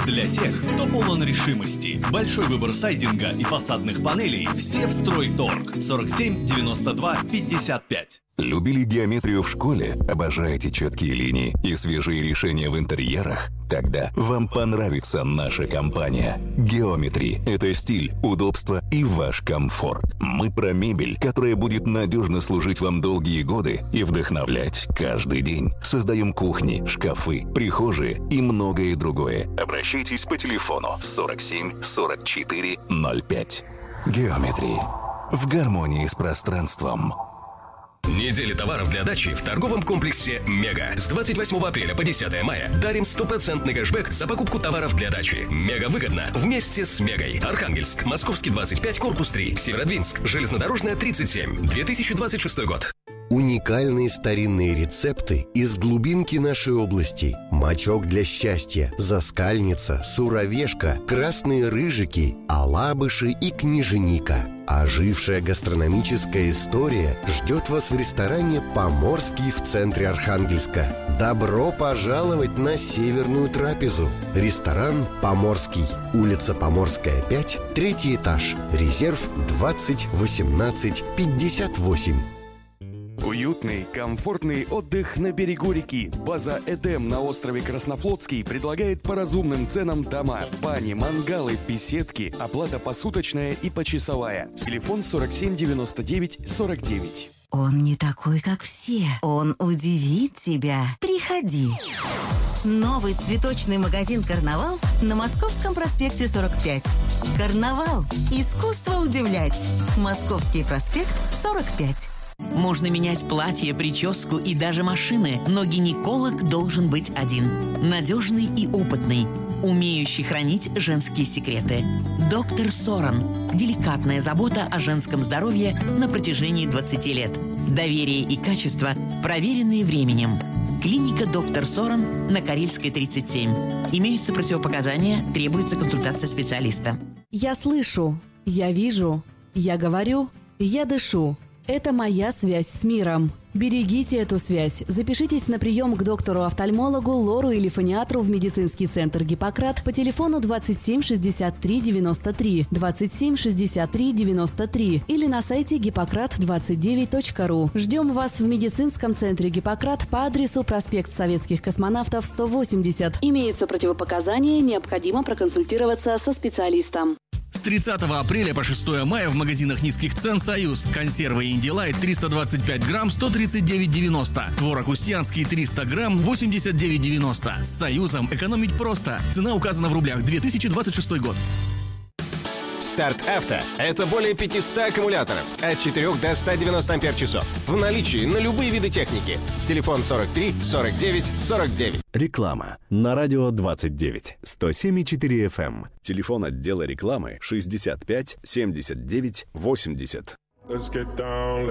для тех, кто полон решимости. Большой выбор сайдинга и фасадных панелей все в Стройторг. 47 92 55. Любили геометрию в школе? Обожаете четкие линии и свежие решения в интерьерах? Тогда вам понравится наша компания. Geometry – это стиль, удобство и ваш комфорт. Мы про мебель, которая будет надежно служить вам долгие годы и вдохновлять каждый день. Создаем кухни, шкафы, прихожие и многое другое. Обращайтесь по телефону 47 44 05. Geometry. В гармонии с пространством. Неделя товаров для дачи в торговом комплексе «Мега». С 28 апреля по 10 мая дарим 100% кэшбэк за покупку товаров для дачи. Мега выгодно вместе с Мегой. Архангельск, Московский 25, корпус 3, Северодвинск, Железнодорожная 37, 2026 год. Уникальные старинные рецепты из глубинки нашей области. Мочок для счастья, заскальница, суровешка, красные рыжики, алабыши и княженика. Ожившая гастрономическая история ждет вас в ресторане «Поморский» в центре Архангельска. Добро пожаловать на северную трапезу. Ресторан «Поморский». Улица Поморская, 5, 3 этаж. Резерв 20 18 58. Уютный, комфортный отдых на берегу реки. База «Эдем» на острове Краснофлотский предлагает по разумным ценам дома, бани, мангалы, беседки, оплата посуточная и почасовая. Телефон 47 99 49. Он не такой, как все. Он удивит тебя. Приходи. Новый цветочный магазин «Карнавал» на Московском проспекте 45. «Карнавал» – искусство удивлять. Московский проспект 45. Можно менять платье, прическу и даже машины, но гинеколог должен быть один. Надежный и опытный, умеющий хранить женские секреты. Доктор Соран. Деликатная забота о женском здоровье на протяжении 20 лет. Доверие и качество, проверенные временем. Клиника «Доктор Соран» на Карельской, 37. Имеются противопоказания, требуется консультация специалиста. Я слышу, я вижу, я говорю, я дышу. Это моя связь с миром. Берегите эту связь. Запишитесь на прием к доктору-офтальмологу Лору Элифаниатру в медицинский центр «Гиппократ» по телефону 27 63 93, 27 63 93 или на сайте гиппократ29.ру. Ждем вас в медицинском центре «Гиппократ» по адресу проспект Советских космонавтов, 180. Имеются противопоказания, необходимо проконсультироваться со специалистом. С 30 апреля по 6 мая в магазинах низких цен «Союз». Консервы «Индилайт» 325 грамм 139,90. Творог «Устьянский» 300 грамм 89,90. С «Союзом» экономить просто. Цена указана в рублях. 2026 год. Старт Авто – это более 500 аккумуляторов от 4 до 190 ампер-часов. В наличии на любые виды техники. Телефон 43 49 49. Реклама на радио 29 107,4 FM. Телефон отдела рекламы 65 79 80.